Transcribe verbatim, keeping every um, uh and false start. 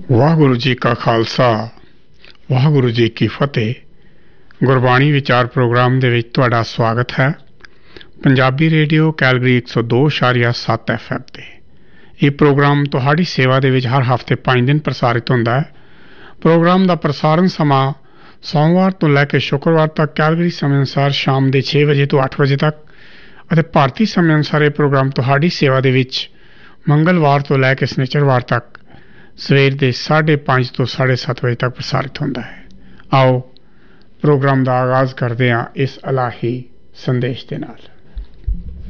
ਵਾਹਿਗੁਰੂ ਜੀ ਕਾ ਖਾਲਸਾ ਵਾਹਿਗੁਰੂ ਜੀ ਕੀ ਫਤਿਹ। ਗੁਰਬਾਣੀ ਵਿਚਾਰ ਪ੍ਰੋਗਰਾਮ ਦੇ ਵਿੱਚ ਤੁਹਾਡਾ ਸਵਾਗਤ ਹੈ। ਪੰਜਾਬੀ ਰੇਡੀਓ ਕੈਲਗਰੀ ਇੱਕ ਸੌ ਦੋ ਇਸ਼ਾਰੀਆ ਸੱਤ ਐਫ ਐਮ 'ਤੇ ਇਹ ਪ੍ਰੋਗਰਾਮ ਤੁਹਾਡੀ ਸੇਵਾ ਦੇ ਵਿੱਚ ਹਰ ਹਫ਼ਤੇ ਪੰਜ ਦਿਨ ਪ੍ਰਸਾਰਿਤ ਹੁੰਦਾ ਹੈ। ਪ੍ਰੋਗਰਾਮ ਦਾ ਪ੍ਰਸਾਰਣ ਸਮਾਂ ਸੋਮਵਾਰ ਤੋਂ ਲੈ ਕੇ ਸ਼ੁੱਕਰਵਾਰ ਤੱਕ ਕੈਲਗਰੀ ਸਮੇਂ ਅਨੁਸਾਰ ਸ਼ਾਮ ਦੇ ਛੇ ਵਜੇ ਤੋਂ ਅੱਠ ਵਜੇ ਤੱਕ ਅਤੇ ਭਾਰਤੀ ਸਮੇਂ ਅਨੁਸਾਰ ਇਹ ਪ੍ਰੋਗਰਾਮ ਤੁਹਾਡੀ ਸੇਵਾ ਦੇ ਵਿੱਚ ਮੰਗਲਵਾਰ ਤੋਂ ਲੈ ਕੇ ਸ਼ਨੀਚਰਵਾਰ ਤੱਕ ਸਵੇਰ ਦੇ ਸਾਢੇ ਪੰਜ ਤੋਂ ਸਾਢੇ ਸੱਤ ਵਜੇ ਤੱਕ ਪ੍ਰਸਾਰਿਤ ਹੁੰਦਾ ਹੈ। ਆਓ ਪ੍ਰੋਗਰਾਮ ਦਾ ਆਗਾਜ਼ ਕਰਦੇ ਹਾਂ ਇਸ ਇਲਾਹੀ ਸੰਦੇਸ਼ ਦੇ ਨਾਲ।